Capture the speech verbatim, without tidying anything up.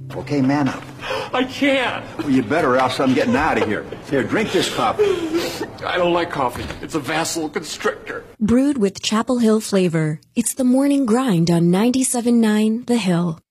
Okay, man up. I can't. Well, you better, or else I'm getting out of here. Here, drink this coffee. I don't like coffee. It's a vasoconstrictor. Brewed with Chapel Hill flavor, it's the morning grind on ninety-seven point nine The Hill.